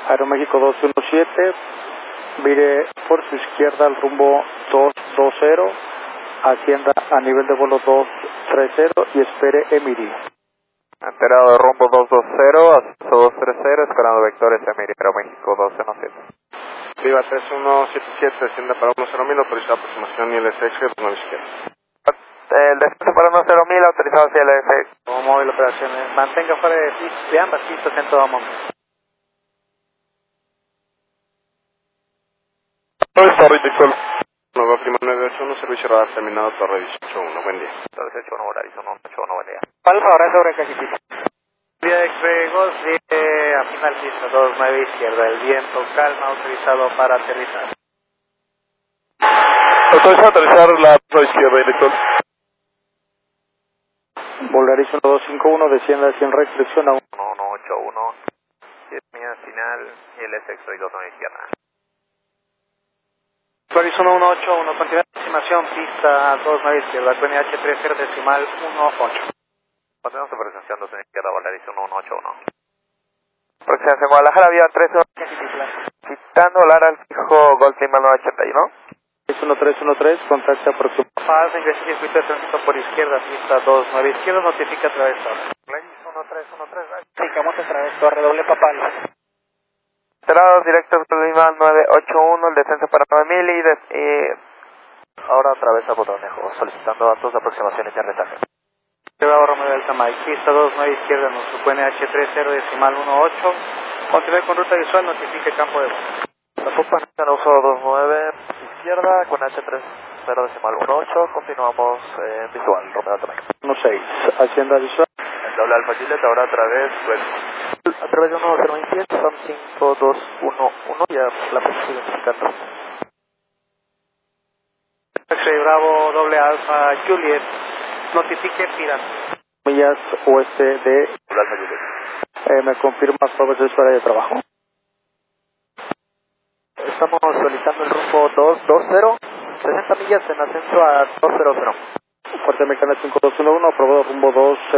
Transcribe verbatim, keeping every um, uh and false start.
Aeroméxico dos uno siete, vire por su izquierda al rumbo dos dos cero, ascienda a nivel de vuelo dos tres cero y espere Emiri. Enterado de rumbo dos dos cero, ascenso dos tres cero, esperando vectores Emiri, Aeroméxico dos uno siete. Viva tres uno siete siete, descienda para uno cero mil, autorizada aproximación I L S X, nueve izquierda. El descenso para uno cero mil, autorizado hacia el I L S X. Como móvil operaciones, mantenga fuera de, de ambas pistas en todo momento. Torre Dixon. Nueva Prima nueve ocho uno, servicio radar terminado, Torre dieciocho uno, buen día. Torre dieciocho uno, Horizon uno ocho uno, buen día. Alfa, ahora sobre cajitita. Vía X-Ray sigue a final pista dos nueve izquierda, el viento calma, autorizado para aterrizar. Autorizado a aterrizar la pista izquierda, director. Volaris uno dos cinco uno, descienda hacia en recta, dirección a uno uno ocho uno, siete millas final, I L S X, soy dos nueve izquierda. Volaris uno uno ocho uno, continúa estimación, pista dos nueve izquierda, Q N H tres cero decimal uno ocho. Continuamos supersensación dos nueve izquierda, Volaris uno uno ocho uno. Aproximación Guadalajara, vía tres uno, citando volar al fijo Golf Lima nueve ochenta y uno. Es uno tres uno tres, contacta aproximado. Pasa, ingresa circuito de tránsito por izquierda, pista dos nueve izquierda, notifica a través de torre. uno tres uno tres, Notificamos a través de torre, doble papal. Entrados directos Lima nueve ocho uno, el descenso para nueve mil y, des, y ahora otra vez a Botonejo, solicitando datos de aproximación y aterrizaje. Bravo Romeo Delta Mike, pista dos nueve izquierda, nuestro Q N H tres cero decimal uno ocho. Continúe con ruta visual, notifique campo de vuelo. La Pupa en uso dos nueve izquierda, con H tres cero decimal uno ocho, continuamos en eh, visual, Romeo Delta Mike. uno seis, hacienda visual. El doble Alfa Juliet ahora a través, pues, a través de uno cero veintisiete, son cinco dos uno uno, ya la pista sigue identificando. X-Ray Bravo doble Alfa Juliet, notifique Piran. Millas oeste de Doble Alfa Juliet. Eh, ¿Me confirmas sobre su área de trabajo? Estamos solicitando el rumbo dos dos cero, sesenta millas en ascenso a dos cero cero. Fuerte Mexicana cinco dos uno uno, aprobado rumbo dos.